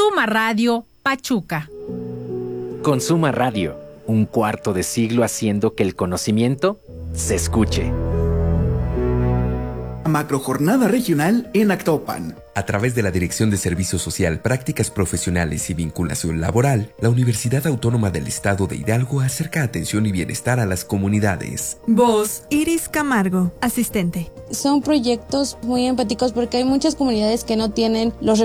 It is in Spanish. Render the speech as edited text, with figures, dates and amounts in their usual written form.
Suma Radio, Pachuca. Consuma Radio, un cuarto de siglo haciendo que el conocimiento se escuche. Macrojornada regional en Actopan. A través de la Dirección de Servicio Social, Prácticas Profesionales y Vinculación Laboral, la Universidad Autónoma del Estado de Hidalgo acerca atención y bienestar a las comunidades. Voz, Iris Camargo, asistente. Son proyectos muy empáticos porque hay muchas comunidades que no tienen los